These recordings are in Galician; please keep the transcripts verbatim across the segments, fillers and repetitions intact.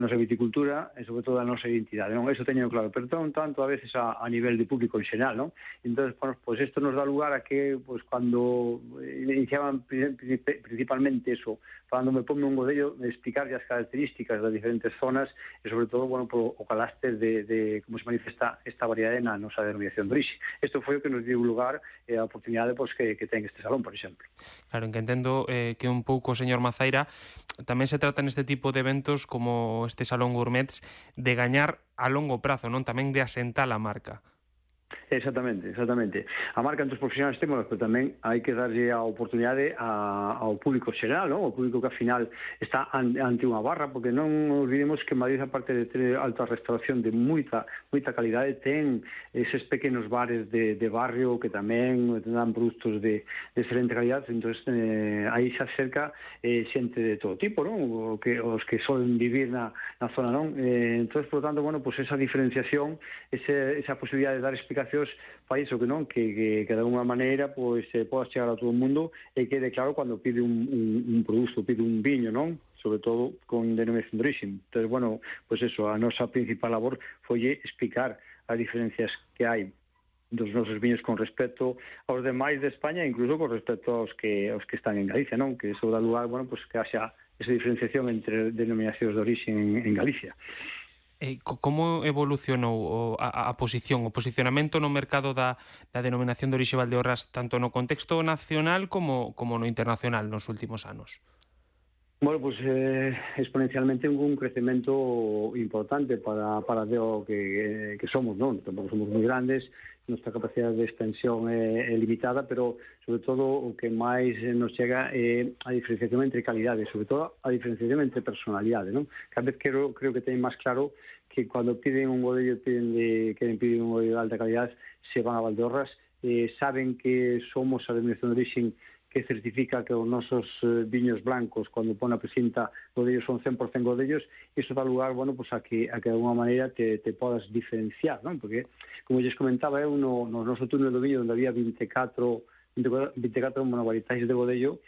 nosa viticultura e sobre todo a nosa identidade, non? Eso teño claro, pero non tanto a veces a, a nivel de público en xeral, non? Entón, bueno, pues isto nos dá lugar a que, pues cando iniciaban principalmente eso, cando me ponme un godello, explicar as características das diferentes zonas e sobre todo, bueno, por o carácter de, de como se manifesta esta variedade na nosa denominación de orixe. Isto foi o que nos deu lugar e a oportunidade pues, que, que ten este salón, por exemplo. Claro, en que entendo eh, que un pouco, señor Mazaira, tamén se trata neste tipo de eventos como este Salón Gourmets de gañar a longo prazo, non? Tamén de asentar a marca. Exactamente, exactamente. A marca entre os profesionais temos, pero tamén hai que darlle a oportunidade a, ao público xeral, non? O público que ao final está an, ante unha barra, porque non olvidemos que Madrid, aparte de ter alta restauración de moita, moita calidade, ten eses pequenos bares de, de barrio que tamén dan produtos de, de excelente calidade, entón eh, aí se acerca eh, xente de todo tipo, non? O que, os que solen vivir na, na zona, non? Eh, entón, por lo tanto, bueno, pues esa diferenciación, ese, esa posibilidade de dar explicacións fai iso que non, que, que, que de alguma maneira pois se poda chegar a todo o mundo e quede claro cando pide un, un, un produto, pide un viño, non? Sobre todo con denominación de orixe. Entón, bueno, pois eso, a nosa principal labor foi explicar as diferencias que hai dos nosos viños con respecto aos demais de España, incluso con respecto aos que aos que están en Galicia, non? Que iso dá lugar, bueno, pois que haxa esa diferenciación entre denominacións de orixe en, en Galicia. Eh, como evolucionou a, a posición, o posicionamento no mercado da, da denominación de orixe Valdeorras tanto no contexto nacional como, como no internacional nos últimos anos? Bueno, pues eh, exponencialmente hubo un crecemento importante para, para o que, que somos, non? Tampouco somos moi grandes, nosa capacidade de extensión é, é limitada, pero sobre todo o que máis nos chega é a diferenciación entre calidades, sobre todo a diferenciación entre personalidade, non? Cada vez creo, creo que ten máis claro que cando piden un godello, piden de, que piden un godello de alta calidad, se van a Valdeorras, eh, saben que somos a denominación de orixe que certifica que os nosos eh, viños blancos, cando pon a precinta, godellos son cen por cen godellos, iso dá lugar, bueno, pues a que, a que de alguma maneira te, te podas diferenciar, non? Porque, como lles comentaba, eu no, no noso túnel do viño, onde había vinte e catro, vinte e catro monovarietais de godello,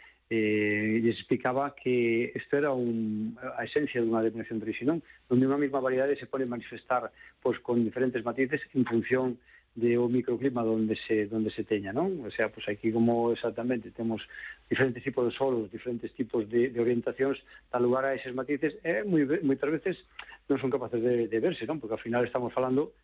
eh, lles explicaba que isto era un, a esencia dunha denominación de orixe, non? Onde unha mesma variedade se pode manifestar pois, con diferentes matices en función de o microclima donde se donde se teña, non? O sea, pues aquí como exactamente temos diferentes tipos de solos, diferentes tipos de, de orientacións, dá lugar a eses matices, e moi, moitas veces non son capaces de, de verse, non? Porque ao final estamos falando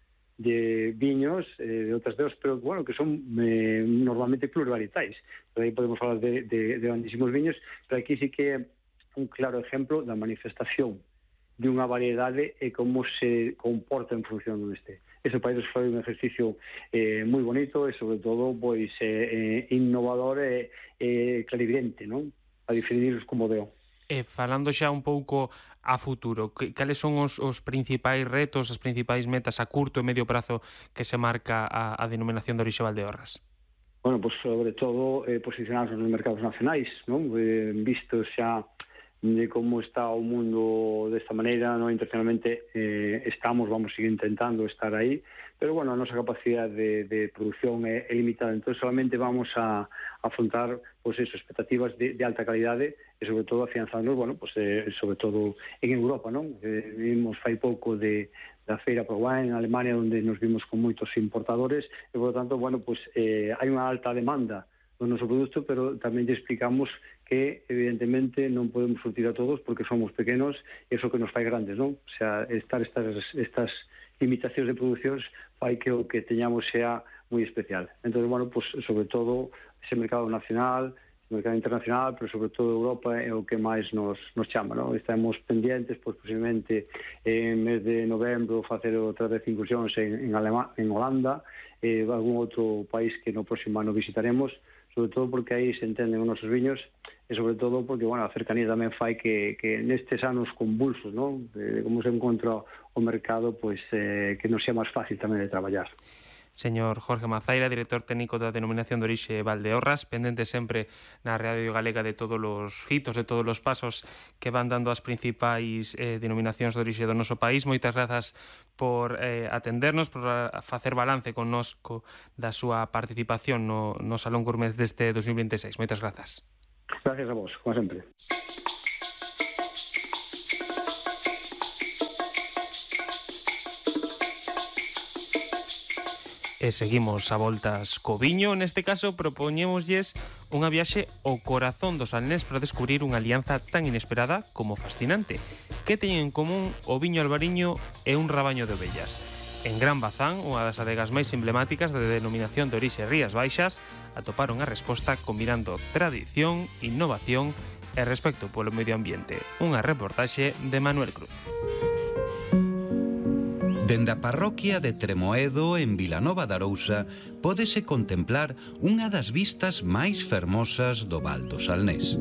de viños, eh, de outras deos, pero bueno, que son eh, normalmente plurivaritais. Pero aí podemos falar de, de, de grandísimos viños, pero aquí sí que é un claro exemplo da manifestación de unha variedade e como se comporta en función deste. Ese país foi un exercicio eh, moi bonito e, sobre todo, pois eh, innovador e eh, clarividente, non? A definirlos como deo. E falando xa un pouco a futuro, que, cales son os, os principais retos, as principais metas a curto e medio prazo que se marca a, a denominación de orixe Valdeorras? Bueno, pois pues, sobre todo eh, posicionarnos nos mercados nacionais, non? Eh, visto xa de como está o mundo desta maneira, no internacionalmente eh, estamos, vamos seguir intentando estar aí, pero bueno, a nosa capacidade de, de producción é, é limitada, entón solamente vamos a, a afrontar pues eso, expectativas de, de alta calidade e sobre todo afianzarnos, bueno, pues eh, sobre todo en Europa, non? Eh, vimos fai pouco de da Feira ProWine en Alemania, onde nos vimos con moitos importadores e, por lo tanto, bueno, pues eh, hai unha alta demanda do noso produto, pero tamén lle explicamos que, evidentemente, non podemos surtir a todos porque somos pequenos e iso que nos fai grandes, non? O sea, estar estas, estas limitacións de producións fai que o que teñamos sea moi especial. Entón, bueno, pues, sobre todo, ese mercado nacional, ese mercado internacional, pero sobre todo Europa é o que máis nos, nos chama, non? Estamos pendientes, pois, posiblemente, en mes de novembro, facer outra vez incursións en, en, Alema, en Holanda, e eh, algún outro país que no próximo ano visitaremos, sobre todo porque aí se entenden os nosos viños e sobre todo porque, bueno, a cercanía tamén fai que, que nestes anos convulsos, non? De como se encontra o mercado, pois eh, que nos sea máis fácil tamén de traballar. Señor Jorge Mazaira, director técnico da denominación de orixe Valdeorras, pendente sempre na Radio Galega de todos os fitos, de todos os pasos que van dando as principais eh, denominacións de orixe do noso país. Moitas grazas por eh, atendernos, por facer balance connosco da súa participación no, no Salón Gourmet deste dos mil vinte e seis. Moitas grazas. Gracias a vos, como sempre. E seguimos a voltas co viño. Neste caso propoñémoslles unha viaxe ao corazón do Salnés para descubrir unha alianza tan inesperada como fascinante. Que teñen en común o viño albariño e un rabaño de ovellas? En Gran Bazán, unha das adegas máis emblemáticas da denominación de orixe Rías Baixas, atoparon a resposta combinando tradición, innovación e respecto polo medio ambiente. Unha reportaxe de Manuel Cruz. Dende a parroquia de Tremoedo, en Vilanova de Arousa, pódese contemplar unha das vistas máis fermosas do Val do Salnés.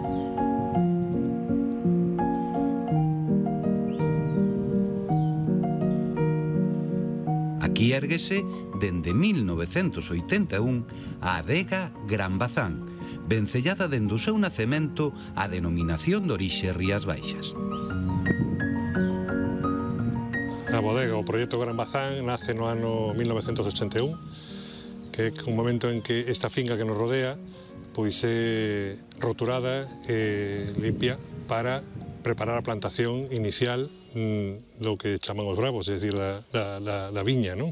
Aquí érguese, dende mil novecentos oitenta e un, a adega Gran Bazán, vencellada dende o seu nacemento a denominación de orixe Rías Baixas. A bodega, o proxecto Gran Bazán, nace no ano mil novecentos ochenta e un, que é un momento en que esta finca que nos rodea pois é roturada e limpia para preparar a plantación inicial mm, do que chaman os bravos, é dicir, da, da, da, da viña, non?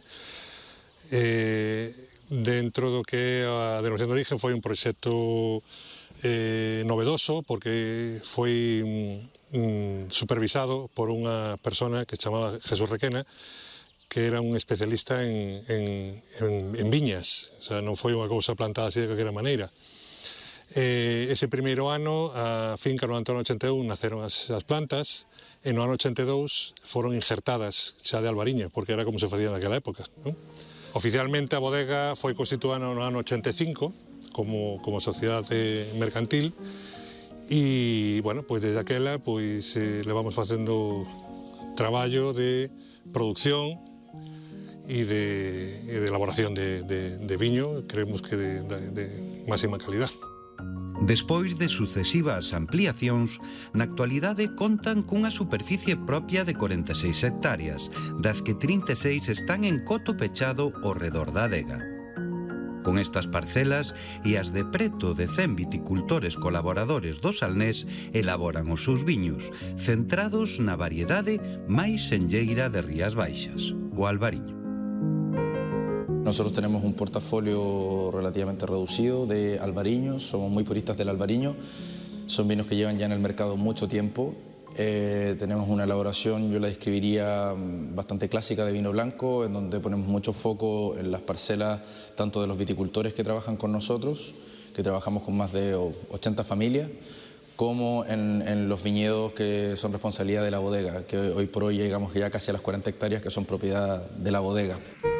Eh, dentro do que é a denominación de origen foi un proxecto eh, novedoso, porque foi mm, supervisado por unha persona que se chamaba Jesús Requena, que era un especialista en, en, en, en viñas, o sea, non foi unha cousa plantada así de calquera maneira. Eh, ese primeiro ano, a finca no ano ochenta e un naceron as, as plantas, e no ano ochenta e dous foron injertadas xa de albariño, porque era como se facía naquela época, non? Oficialmente a bodega foi constituída no ano ochenta e cinco como, como sociedade mercantil, e, bueno, pois desde aquela pois, eh, levamos facendo traballo de producción e de, e de elaboración de, de, de viño, creemos que de, de, de máxima calidad. Despois de sucesivas ampliacións, na actualidade contan cunha superficie propia de corenta e seis hectáreas, das que trinta e seis están en coto pechado ao redor da adega. Con estas parcelas e as de preto de cen viticultores colaboradores do Salnés elaboran os seus viños, centrados na variedade máis senlleira de Rías Baixas, o albariño. Nosotros tenemos un portafolio relativamente reducido de albariños, somos muy puristas del albariño, son vinos que llevan ya en el mercado mucho tiempo. Eh, tenemos una elaboración, yo la describiría bastante clásica de vino blanco, en donde ponemos mucho foco en las parcelas tanto de los viticultores que trabajan con nosotros, que trabajamos con más de ochenta familias, como en, en los viñedos que son responsabilidad de la bodega, que hoy por hoy llegamos ya casi a las cuarenta hectáreas que son propiedad de la bodega.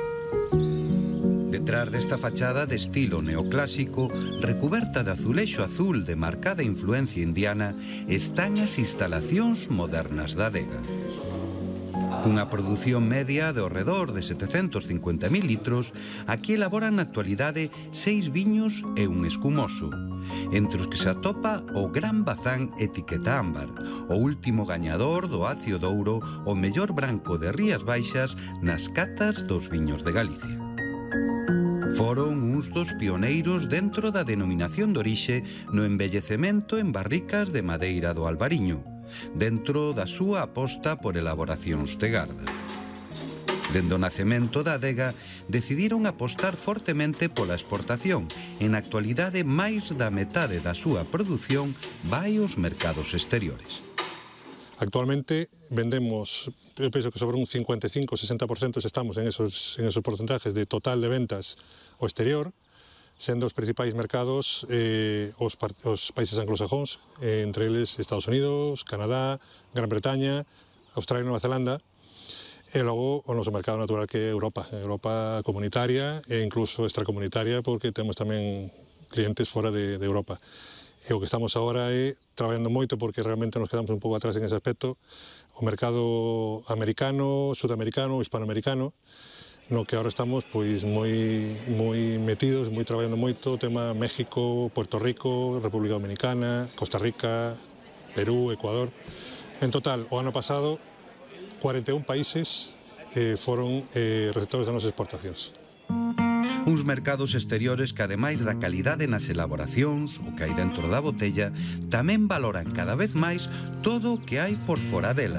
Detrás desta fachada de estilo neoclásico, recuberta de azulexo azul de marcada influencia indiana, están as instalacións modernas da adega. Cunha produción media de ao redor de setecentos cincuenta mil litros, aquí elaboran na actualidade seis viños e un escumoso, entre os que se atopa o Gran Bazán etiqueta ámbar, o último gañador do Acio de Ouro, o mellor branco de Rías Baixas nas catas dos viños de Galicia. Foron uns dos pioneiros dentro da denominación de orixe no embellecemento en barricas de madeira do albariño, dentro da súa aposta por elaboracións de garda. Dende o nacemento da adega, decidiron apostar fortemente pola exportación. En actualidade, máis da metade da súa produción vai aos mercados exteriores. Actualmente vendemos, eu penso que sobre un cincuenta e cinco a sesenta por ciento estamos en esos, en esos porcentajes de total de ventas ao exterior, sendo os principais mercados eh, os, os países anglosajóns, eh, entre eles Estados Unidos, Canadá, Gran Bretaña, Australia e Nova Zelanda, e logo o noso mercado natural que é Europa, Europa comunitaria e incluso extracomunitaria, porque temos tamén clientes fora de, de Europa. E o que estamos agora é traballando moito, porque realmente nos quedamos un pouco atrás en ese aspecto, o mercado americano, sudamericano, hispanoamericano, no que agora estamos pois moi moi metidos, moi traballando moito, o tema México, Puerto Rico, República Dominicana, Costa Rica, Perú, Ecuador. En total, o ano pasado, cuarenta e un países eh, foron eh, receptores das nosas exportacións. Uns mercados exteriores que, ademais da calidade nas elaboracións, o que hai dentro da botella, tamén valoran cada vez máis todo o que hai por fora dela.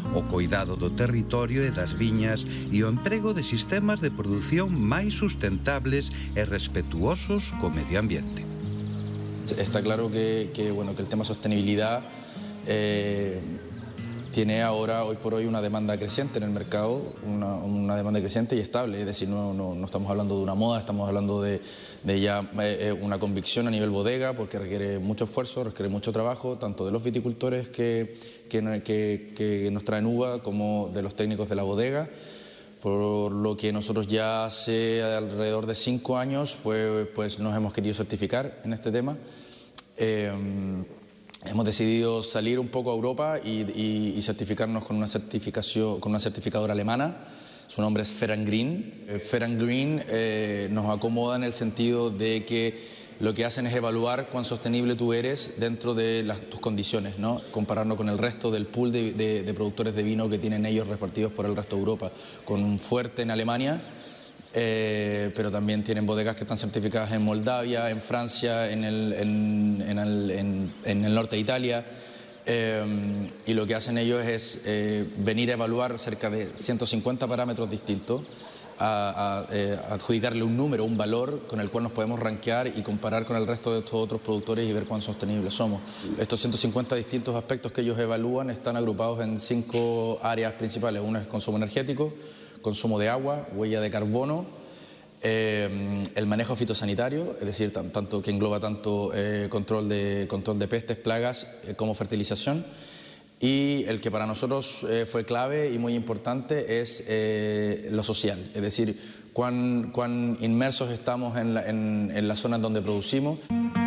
o coidado do territorio e das viñas e o emprego de sistemas de produción máis sustentables e respetuosos co medio ambiente. Está claro que, que, bueno, que el tema sostenibilidad eh, tiene ahora, hoy por hoy, una demanda creciente en el mercado, una, una demanda creciente y estable. Es decir, no, no, no estamos hablando de una moda, estamos hablando de, de ya eh, una convicción a nivel bodega, porque requiere mucho esfuerzo, requiere mucho trabajo, tanto de los viticultores que, que, que, que nos traen uva como de los técnicos de la bodega. Por lo que nosotros ya hace alrededor de cinco años pues, pues nos hemos querido certificar en este tema. Eh, hemos decidido salir un poco a Europa y, y, y certificarnos con una, certificación, con una certificadora alemana. Su nombre es Fair and Green. Eh, Fair and Green eh, nos acomoda en el sentido de que lo que hacen es evaluar cuán sostenible tú eres dentro de las, tus condiciones, ¿no? Compararlo con el resto del pool de, de, de productores de vino que tienen ellos repartidos por el resto de Europa, con un fuerte en Alemania, eh, pero también tienen bodegas que están certificadas en Moldavia, en Francia, en el, en, en el, en, en el norte de Italia, eh, y lo que hacen ellos es eh, venir a evaluar cerca de ciento cincuenta parámetros distintos, A, a, eh, adjudicarle un número, un valor con el cual nos podemos rankear y comparar con el resto de estos otros productores y ver cuán sostenibles somos. Estos ciento cincuenta distintos aspectos que ellos evalúan están agrupados en cinco áreas principales. Una es consumo energético, consumo de agua, huella de carbono, eh, el manejo fitosanitario, es decir, tanto, que engloba tanto eh, control, de, control de pestes, plagas eh, como fertilización. Y el que para nosotros eh, fue clave y muy importante es eh, lo social, es decir, cuán, cuán inmersos estamos en, la, en, en las zonas donde producimos.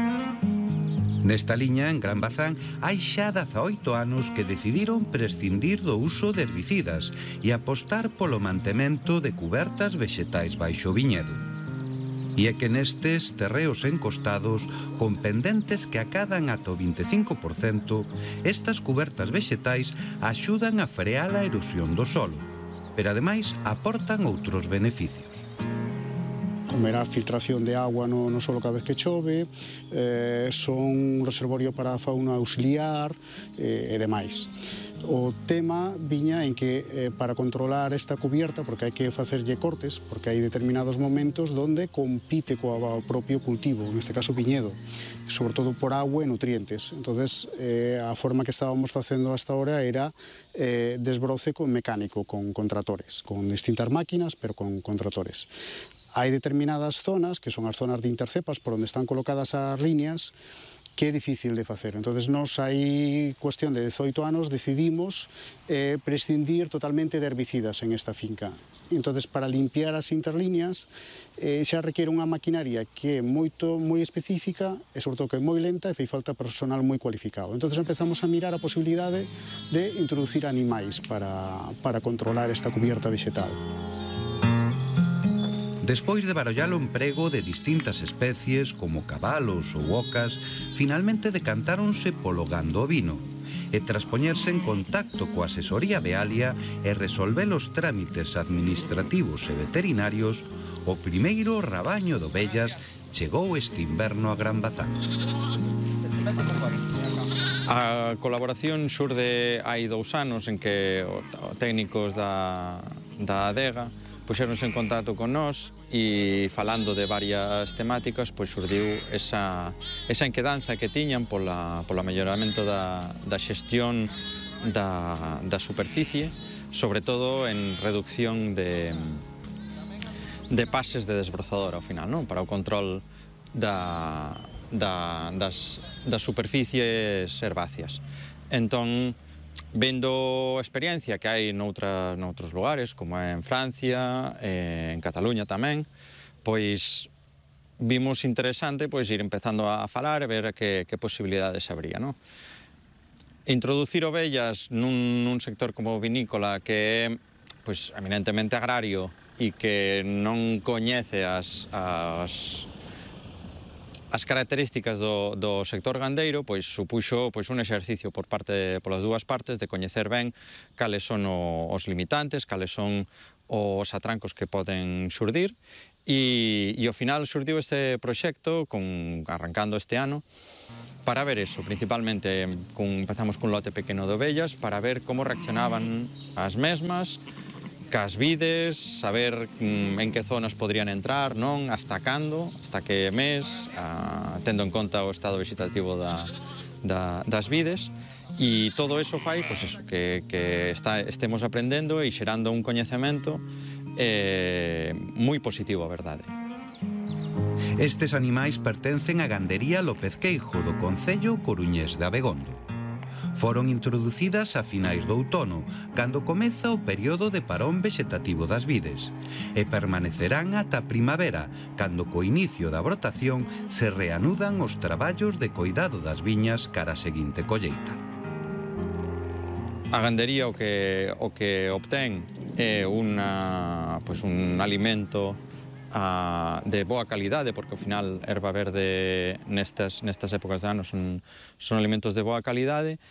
Nesta liña, en Gran Bazán, hai xa dezaoito anos que decidiron prescindir do uso de herbicidas e apostar polo mantemento de cubertas vexetais baixo o viñedo. E é que nestes terreos encostados, con pendentes que acadan ata o veinticinco por cento, estas cubertas vexetais axudan a frear a erosión do solo, pero ademais aportan outros beneficios. Como era a filtración de agua no, no solo cada vez que chove, eh, son un reservorio para a fauna auxiliar eh, e demais. O tema viña en que eh, para controlar esta cubierta, porque hai que facerlle cortes, porque hai determinados momentos donde compite coa propio cultivo, neste caso viñedo, sobre todo por agua e nutrientes. Entonces, eh, a forma que estábamos facendo hasta ahora era eh, desbroce con mecánico, con, con tratores, con distintas máquinas, pero con, con tratores. Hai determinadas zonas, que son as zonas de intercepas, por onde están colocadas as líneas, que é difícil de facer. Entonces, nos hai cuestión de dezaoito anos decidimos eh, prescindir totalmente de herbicidas en esta finca. Entonces, para limpiar as interlíneas eh, xa requiere unha maquinaria que é moito, moi específica e, sobre todo, que é moi lenta e fai falta personal moi cualificado. Entonces, empezamos a mirar a posibilidade de introducir animais para, para controlar esta cubierta vegetal. Despois de barallar o emprego de distintas especies como cabalos ou ocas, finalmente decantáronse polo gando ovino e tras poñerse en contacto coa asesoría Vealia e resolver os trámites administrativos e veterinarios, o primeiro rabaño de ovellas chegou este inverno a Gran Bazán. A colaboración xurde hai dous anos en que os técnicos da, da adega puxeronse en contacto con nós e falando de varias temáticas pois xurdiu esa, esa inquedanza que tiñan pola, pola melloramento da, da xestión da, da superficie, sobre todo en reducción de, de pases de desbrozador ao final, non? Para o control da, da, das, das superficies herbáceas. Entón, vendo a experiencia que hai noutra, noutros lugares, como é en Francia, eh, en Cataluña tamén, pois vimos interesante pois ir empezando a falar e ver que, que posibilidades habría, non? Introducir ovellas nun, nun sector como vinícola que é pois, eminentemente agrario e que non coñece as, as As características do, do sector gandeiro pois supuxo pois un exercicio por parte polas dúas partes de coñecer ben cales son o, os limitantes, cales son os atrancos que poden xurdir e, e ao final xurdiu este proxecto, con, arrancando este ano, para ver eso, principalmente con, empezamos cun lote pequeno de ovellas, para ver como reaccionaban as mesmas, cas vides, saber mm, en que zonas podrían entrar, non, hasta cando, hasta que mes, a, tendo en conta o estado vegetativo da, da, das vides, e todo eso fai, pois eso, que, que está, estemos aprendendo e xerando un coñecemento eh, moi positivo, a verdade. Estes animais pertencen á gandería López Queijo do concello coruñés de Abegondo. Foron introducidas a finais do outono, cando comeza o período de parón vegetativo das vides, e permanecerán ata a primavera, cando co inicio da brotación se reanudan os traballos de coidado das viñas cara á seguinte colleita. A gandería o que, o que obtén é una, pues un alimento a, de boa calidade, porque ao final erva verde nestas, nestas épocas de ano son, son alimentos de boa calidade,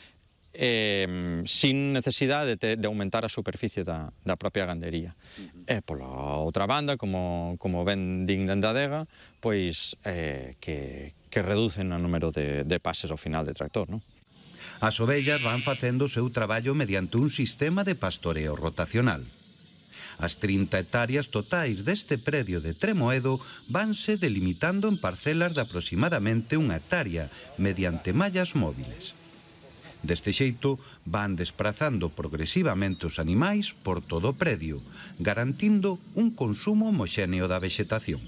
eh, sin necesidade de, de aumentar a superficie da, da propia gandería. E pola outra banda, como, como ben din dende a adega, pois eh, que, que reducen o número de, de pases ao final de tractor, non? As ovellas van facendo o seu traballo mediante un sistema de pastoreo rotacional. As trinta hectáreas totais deste predio de Tremoedo vanse delimitando en parcelas de aproximadamente unha hectárea mediante mallas móviles. Deste xeito, van desprazando progresivamente os animais por todo o predio, garantindo un consumo homoxéneo da vexetación.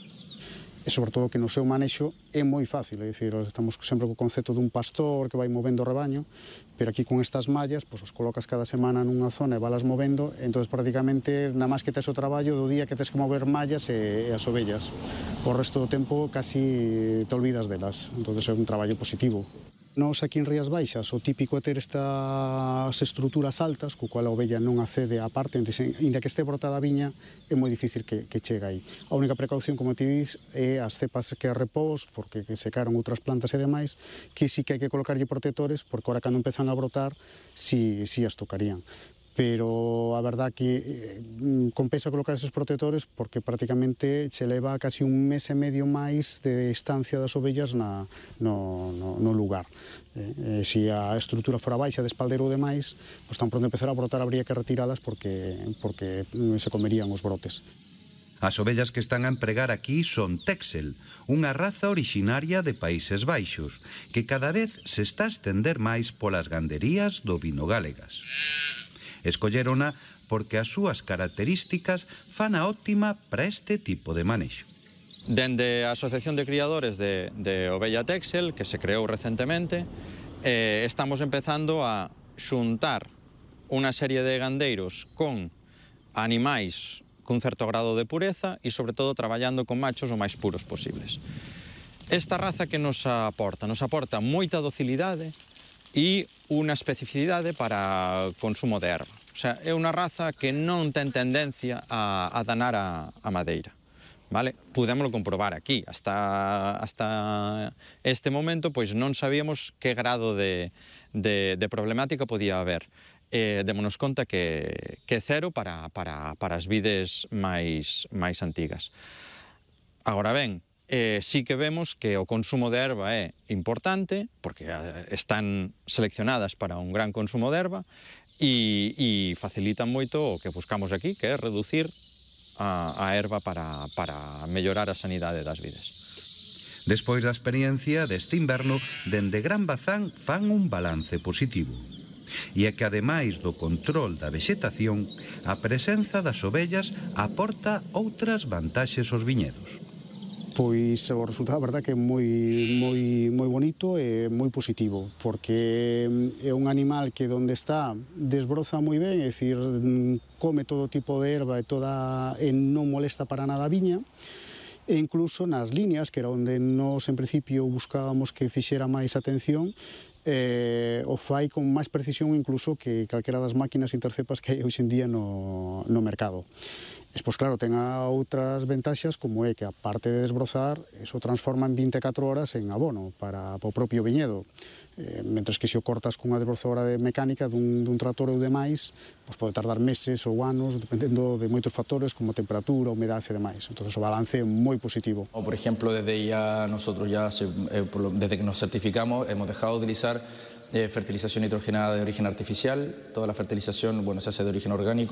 E sobre todo que no seu manexo é moi fácil, é dicir, estamos sempre co concepto dun pastor que vai movendo o rebaño, pero aquí con estas mallas, pois os colocas cada semana nunha zona e valas movendo, entón prácticamente nada máis que tes o traballo do día que tes que mover mallas e, e as ovellas. O resto do tempo casi te olvidas delas, entón é un traballo positivo. Nos aquí en Rías Baixas o típico é ter estas estruturas altas, co cual a ovella non accede á parte, inda que este brotada a viña, é moi difícil que, que chegue aí. A única precaución, como ti dis, é as cepas que a repós, porque que secaron outras plantas e demais, que sí que hai que colocarlle protectores, porque ahora cando empezan a brotar, si, si as tocarían. Pero a verdad que eh, compensa colocar esos protectores porque prácticamente che leva casi un mes e medio máis de estancia das ovellas na, no, no, no lugar. Eh, eh, se a estrutura fora baixa de espaldero ou demais, pues tan pronto empezar a brotar habría que retiralas porque, porque se comerían os brotes. As ovellas que están a empregar aquí son Texel, unha raza orixinaria de Países Baixos, que cada vez se está a estender máis polas ganderías do vino gálegas. Escollerona porque as súas características fan a óptima para este tipo de manexo. Dende a Asociación de Criadores de, de Ovella Texel, que se creou recentemente, eh, estamos empezando a xuntar unha serie de gandeiros con animais cun certo grado de pureza e, sobre todo, traballando con machos o máis puros posibles. Esta raza que nos aporta? Nos aporta moita docilidade e unha especificidade para consumo de erva. O sea, é unha raza que non ten tendencia a, a danar a, a madeira. Vale? Pudémoslo comprobar aquí. Hasta, hasta este momento, pois non sabíamos que grado de, de, de problemática podía haber. Eh, démonos conta que, que cero para, para, para as vides máis, máis antigas. Agora ben, Eh, sí que vemos que o consumo de erva é importante, porque eh, están seleccionadas para un gran consumo de erva e, e facilitan moito o que buscamos aquí, que é reducir a, a erva para, para mellorar a sanidade das vides. Despois da experiencia deste inverno, dende Gran Bazán fan un balance positivo. E é que, ademais do control da vexetación, a presenza das ovellas aporta outras vantaxes aos viñedos. Pois o resultado, a verdad, que é moi, moi, moi bonito e moi positivo, porque é un animal que onde está desbroza moi ben, é dicir, come todo tipo de erva e, toda, e non molesta para nada a viña, e incluso nas líneas, que era onde nós en principio buscábamos que fixera máis atención, eh, o fai con máis precisión incluso que calquera das máquinas intercepas que hai hoxe en día no, no mercado. Despois, claro, ten a outras ventaxas, como é que, aparte de desbrozar, eso transforma en vinte e catro horas en abono para, para o propio viñedo. Eh, mentres que se o cortas cunha desbrozadora de mecánica dun, dun trator ou demais, pois pode tardar meses ou anos, dependendo de moitos factores, como temperatura, humedade e demais. Entón, o balance é moi positivo. O, por ejemplo, desde ya nosotros ya, se, eh, por lo, desde que nos certificamos, hemos dejado de utilizar eh, fertilización nitrogenada de origen artificial. Toda la fertilización, bueno, se hace de origen orgánico.